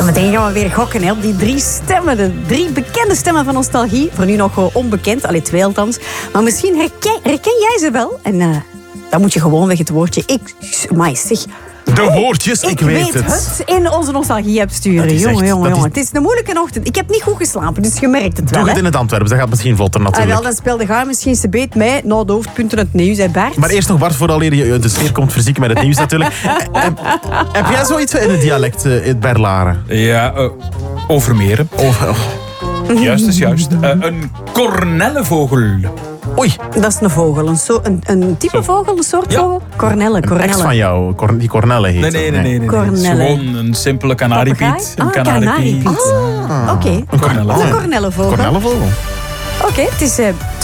Zometeen gaan we weer gokken hè, op die 3 stemmen. De 3 bekende stemmen van nostalgie. Voor nu nog onbekend, allee 2 althans. Maar misschien herken jij ze wel. En dan moet je gewoonweg het woordje de woordjes, ik weet het. In onze nostalgie-app sturen. Jongen. Het is een moeilijke ochtend. Ik heb niet goed geslapen, dus je merkt het wel. Doe het in het Antwerpen, dat gaat misschien vlotter natuurlijk. Wel, dan speelde Gaar misschien ze beet mij. Nou, de hoofdpunten het nieuws, hè Bart. Maar eerst nog Bart, vooraleer je de sfeer komt verzieken met het nieuws natuurlijk. Heb jij zoiets in het dialect, in het Berlaren? Ja, overmeren. Juist is juist. Een kornellenvogel. Oei. Dat is een vogel. Een type vogel, een soort vogel? Kornelle. Een ex van jou, die Kornelle heet. Nee. Gewoon een simpele kanariepiet. Een kanariepiet. Oké. Een kornellenvogel. Oké, het is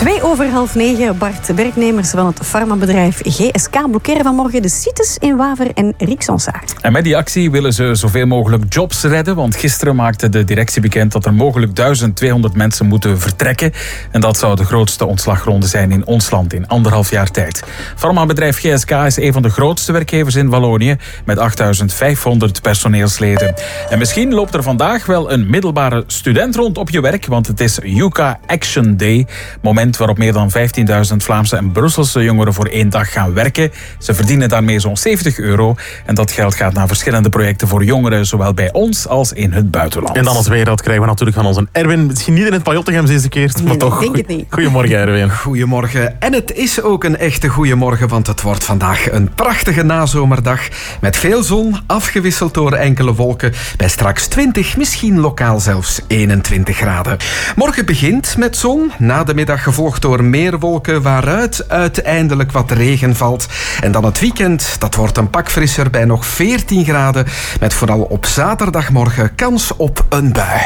9:02. Bart, werknemers van het farmabedrijf GSK blokkeren vanmorgen de sites in Waver en Rixonsaart. En met die actie willen ze zoveel mogelijk jobs redden, want gisteren maakte de directie bekend dat er mogelijk 1200 mensen moeten vertrekken. En dat zou de grootste ontslagronde zijn in ons land in 1,5 jaar tijd. Farmabedrijf GSK is een van de grootste werkgevers in Wallonië met 8500 personeelsleden. En misschien loopt er vandaag wel een middelbare student rond op je werk, want het is Yuka Action Day. Moment waarop meer dan 15.000 Vlaamse en Brusselse jongeren voor 1 dag gaan werken. Ze verdienen daarmee zo'n €70. En dat geld gaat naar verschillende projecten voor jongeren, zowel bij ons als in het buitenland. En dan als weer, dat krijgen we natuurlijk van onze Erwin. Misschien niet in het Pajottegem deze keer, maar toch. Ik denk het niet. Goedemorgen, Erwin. Goedemorgen. En het is ook een echte goedemorgen, want het wordt vandaag een prachtige nazomerdag. Met veel zon, afgewisseld door enkele wolken. Bij straks 20, misschien lokaal zelfs 21 graden. Morgen begint met zon. Na de middag gevolgd door meer wolken, waaruit uiteindelijk wat regen valt. En dan het weekend, dat wordt een pak frisser bij nog 14 graden. Met vooral op zaterdagmorgen kans op een bui.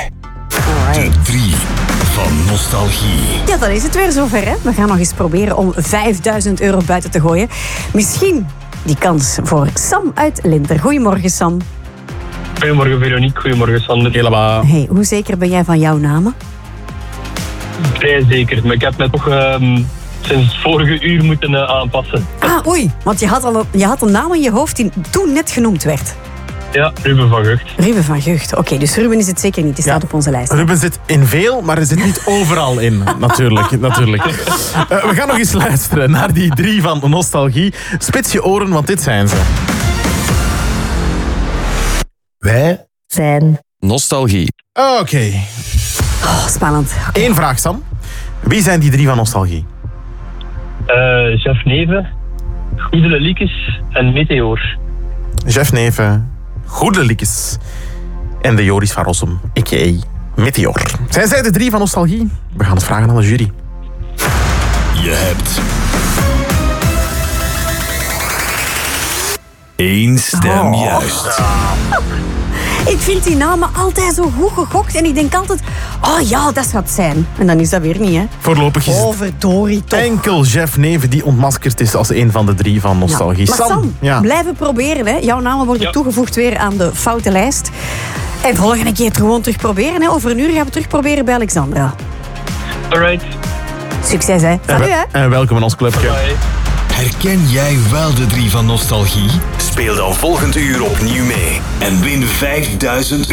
De 3 van nostalgie. Ja, dan is het weer zover. Hè? We gaan nog eens proberen om €5000 buiten te gooien. Misschien die kans voor Sam uit Linter. Goedemorgen, Sam. Goedemorgen, Veronique. Goedemorgen, Sander. Helemaal. Hey, hoe zeker ben jij van jouw namen? Vrij zeker, maar ik heb net toch sinds het vorige uur moeten aanpassen. Oei, want je had een naam in je hoofd die toen net genoemd werd. Ja, Ruben van Gucht. Ruben van Gucht. Oké, dus Ruben is het zeker niet. Die staat op onze lijst. Ruben zit in veel, maar hij zit niet overal in. Natuurlijk. We gaan nog eens luisteren naar die 3 van nostalgie. Spits je oren, want dit zijn ze. Wij zijn nostalgie. Oké. Spannend. Okay. 1 vraag, Sam. Wie zijn die 3 van nostalgie? Jeff Neven, Goedele Liekes en Meteor. Jeff Neven, Goedele Liekes en de Joris van Rossum, a.k.a. Meteor. Zijn zij de 3 van nostalgie? We gaan het vragen aan de jury. Je hebt 1 stem juist. Ik vind die namen altijd zo goed gegokt. En ik denk altijd, ja, dat gaat zijn. En dan is dat weer niet, hè. Voorlopig is het verdorie toch. enkel Jeff Neven die ontmaskerd is als een van de 3 van nostalgie. Ja. Maar Sam, blijven proberen, hè. Jouw namen worden toegevoegd weer aan de foute lijst. En volgende keer gewoon terug proberen, hè. Over een uur gaan we terug proberen bij Alexandra. Alright. Succes, hè. Salut, hè. En welkom in ons clubje. Bye. Herken jij wel de 3 van nostalgie? Speel dan volgend uur opnieuw mee en win €5000.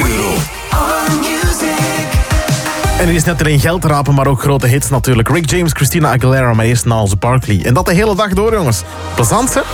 En er is net alleen geld te rapen, maar ook grote hits natuurlijk. Rick James, Christina Aguilera, maar eerst Niles Barkley. En dat de hele dag door, jongens. Plezant, hè?